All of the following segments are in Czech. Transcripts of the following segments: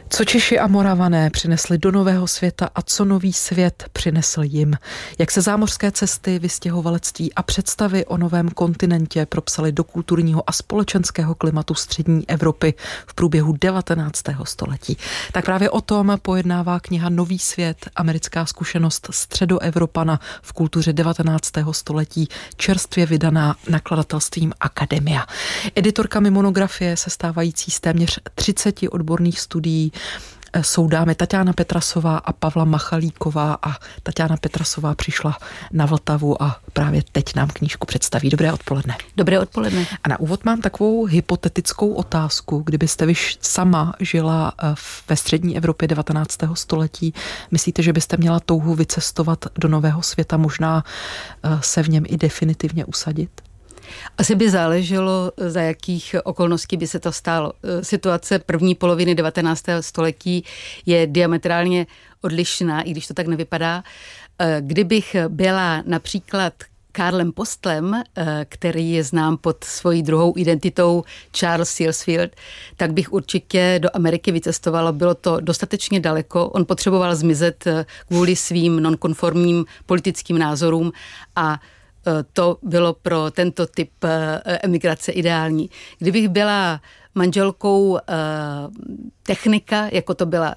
Co Češi a Moravané přinesli do nového světa a co nový svět přinesl jim? Jak se zámořské cesty, vystěhovalectví a představy o novém kontinentě propsaly do kulturního a společenského klimatu střední Evropy v průběhu 19. století? Tak právě o tom pojednává kniha Nový svět, americká zkušenost středoevropana v kultuře 19. století, čerstvě vydaná nakladatelstvím Akademia. Editorkami monografie, sestávající z téměř 30 odborných studií, jsou dámy Taťána Petrasová a Pavla Machalíková a Taťána Petrasová přišla na Vltavu a právě teď nám knížku představí. Dobré odpoledne. Dobré odpoledne. A na úvod mám takovou hypotetickou otázku. Kdybyste vy sama žila ve střední Evropě 19. století, myslíte, že byste měla touhu vycestovat do nového světa, možná se v něm i definitivně usadit? Asi by záleželo, za jakých okolností by se to stalo. Situace první poloviny 19. století je diametrálně odlišná, i když to tak nevypadá. Kdybych byla například Karlem Postlem, který je znám pod svojí druhou identitou Charles Searsfield, tak bych určitě do Ameriky vycestovala. Bylo to dostatečně daleko. On potřeboval zmizet kvůli svým nonkonformním politickým názorům a to bylo pro tento typ emigrace ideální. Kdybych byla manželkou technika, jako to byla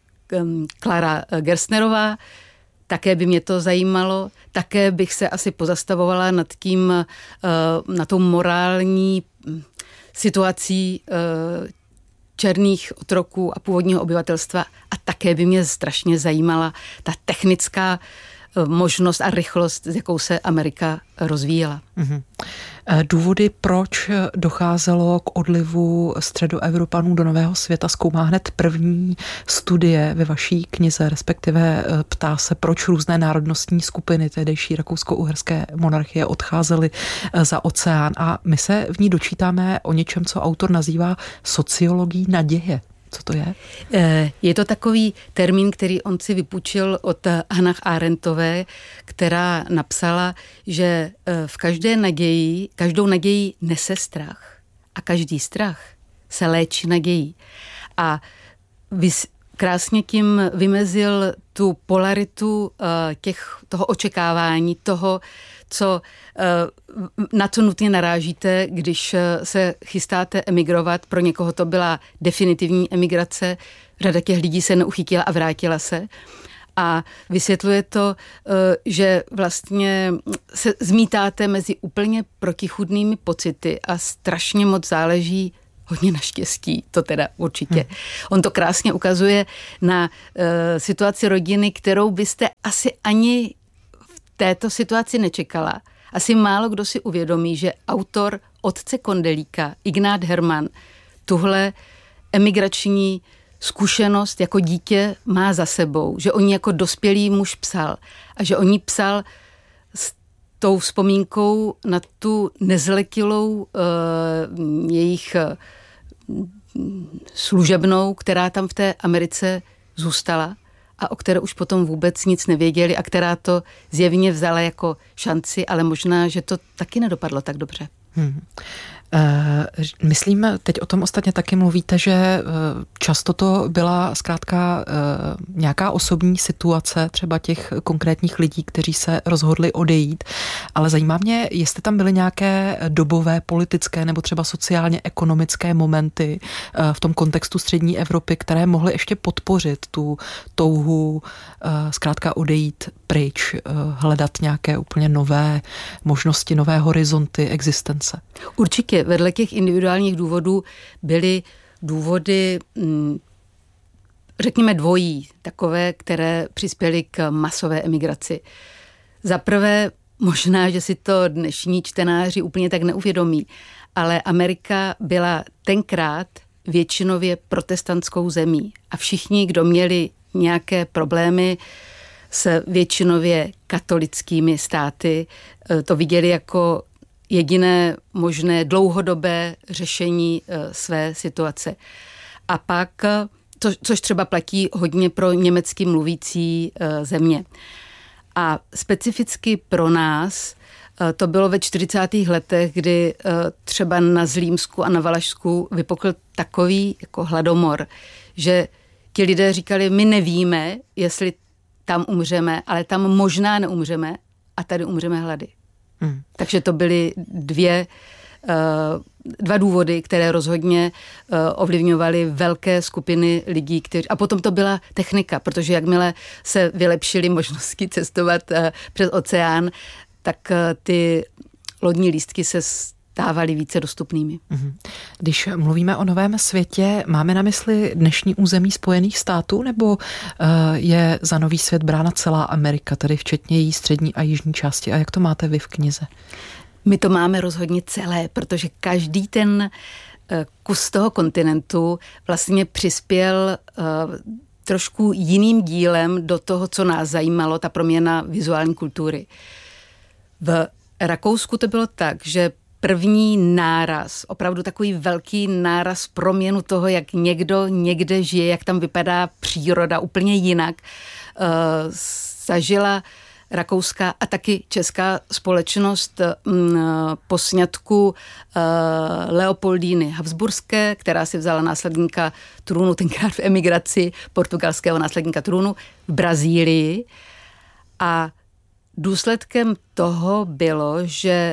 Klara Gerstnerová, také by mě to zajímalo. Také bych se asi pozastavovala nad tou morální situací černých otroků a původního obyvatelstva a také by mě strašně zajímala ta technická možnost a rychlost, s jakou se Amerika rozvíjela. Důvody, proč docházelo k odlivu středoevropanů do nového světa, zkoumá hned první studie ve vaší knize, respektive ptá se, proč různé národnostní skupiny tehdejší rakousko-uherské monarchie odcházely za oceán. A my se v ní dočítáme o něčem, co autor nazývá sociologií naděje. Co to je? Je to takový termín, který on si vypůjčil od Hannah Arendtové, která napsala, že v každou naději nese strach a každý strach se léčí nadějí. A krásně tím vymezil tu polaritu toho očekávání, toho, na co nutně narážíte, když se chystáte emigrovat. Pro někoho to byla definitivní emigrace, řada těch lidí se neuchytila a vrátila se. A vysvětluje to, že vlastně se zmítáte mezi úplně protichůdnými pocity a strašně moc záleží hodně na štěstí, to teda určitě. On to krásně ukazuje na situaci rodiny, kterou byste asi ani v této situaci nečekala. Asi málo kdo si uvědomí, že autor Otce Kondelíka, Ignác Hermann, tuhle emigrační zkušenost jako dítě má za sebou, že on jako dospělý muž psal a že on jí psal s tou vzpomínkou na tu nezletilou jejich služebnou, která tam v té Americe zůstala a o které už potom vůbec nic nevěděli a která to zjevně vzala jako šanci, ale možná, že to taky nedopadlo tak dobře. Myslím, teď o tom ostatně taky mluvíte, že často to byla zkrátka nějaká osobní situace třeba těch konkrétních lidí, kteří se rozhodli odejít, ale zajímá mě, jestli tam byly nějaké dobové, politické nebo třeba sociálně ekonomické momenty v tom kontextu střední Evropy, které mohly ještě podpořit tu touhu zkrátka odejít pryč, hledat nějaké úplně nové možnosti, nové horizonty existence. Určitě, vedle těch individuálních důvodů byly důvody, řekněme dvojí, takové, které přispěly k masové emigraci. Za prvé, možná, že si to dnešní čtenáři úplně tak neuvědomí, ale Amerika byla tenkrát většinově protestantskou zemí a všichni, kdo měli nějaké problémy s většinově katolickými státy, to viděli jako jediné možné dlouhodobé řešení své situace. A pak, což třeba platí hodně pro německy mluvící země. A specificky pro nás to bylo ve 40. letech, kdy třeba na Zlínsku a na Valašsku vypukl takový jako hladomor, že ti lidé říkali, my nevíme, jestli tam umřeme, ale tam možná neumřeme a tady umřeme hlady. Takže to byly dva důvody, které rozhodně ovlivňovaly velké skupiny lidí, a potom to byla technika, protože jakmile se vylepšily možnosti cestovat přes oceán, tak ty lodní lístky se stávaly více dostupnými. Když mluvíme o novém světě, máme na mysli dnešní území Spojených států, nebo je za nový svět brána celá Amerika, tedy včetně její střední a jižní části? A jak to máte vy v knize? My to máme rozhodně celé, protože každý ten kus toho kontinentu vlastně přispěl trošku jiným dílem do toho, co nás zajímalo, ta proměna vizuální kultury. V Rakousku to bylo tak, že první náraz, opravdu takový velký náraz proměnu toho, jak někdo někde žije, jak tam vypadá příroda úplně jinak, zažila rakouská a taky česká společnost po sňatku Leopoldíny Habsburské, která si vzala následníka trůnu, tenkrát v emigraci portugalského následníka trůnu v Brazílii. A důsledkem toho bylo, že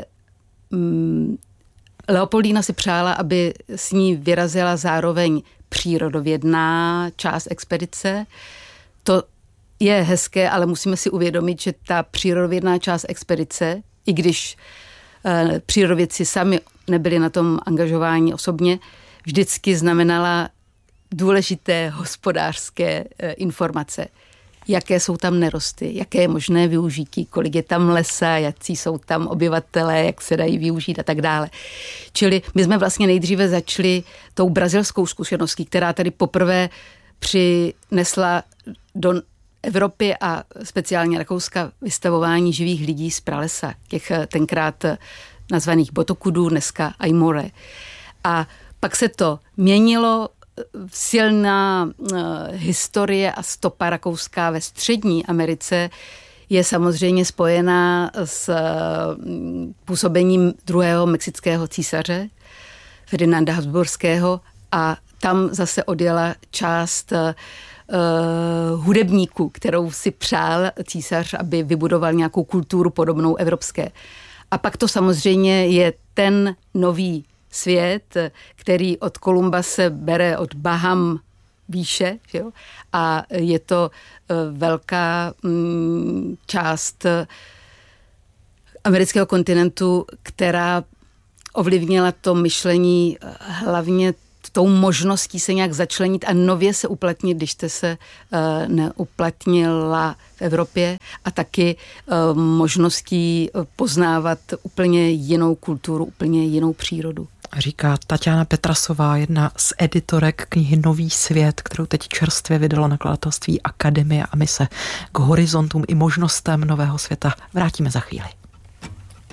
Leopoldína si přála, aby s ní vyrazila zároveň přírodovědná část expedice. To je hezké, ale musíme si uvědomit, že ta přírodovědná část expedice, i když přírodovědci sami nebyli na tom angažováni osobně, vždycky znamenala důležité hospodářské informace. Jaké jsou tam nerosty, jaké je možné využití, kolik je tam lesa, jaký jsou tam obyvatelé, jak se dají využít a tak dále. Čili my jsme vlastně nejdříve začali tou brazilskou zkušeností, která tady poprvé přinesla do Evropy a speciálně Rakouska vystavování živých lidí z pralesa, těch tenkrát nazvaných botokudů, dneska aimore. A pak se to měnilo, silná historie a stopa rakouská ve střední Americe je samozřejmě spojená s působením druhého mexického císaře, Ferdinanda Habsburského, a tam zase odjela část hudebníků, kterou si přál císař, aby vybudoval nějakou kulturu podobnou evropské. A pak to samozřejmě je ten nový svět, který od Kolumba se bere od Baham výše, že jo? A je to velká část amerického kontinentu, která ovlivnila to myšlení hlavně tou možností se nějak začlenit a nově se uplatnit, když jste se neuplatnila v Evropě, a taky možností poznávat úplně jinou kulturu, úplně jinou přírodu. Říká Taťána Petrasová, jedna z editorek knihy Nový svět, kterou teď čerstvě vydalo nakladatelství Akademie, a my se k horizontům i možnostem nového světa vrátíme za chvíli.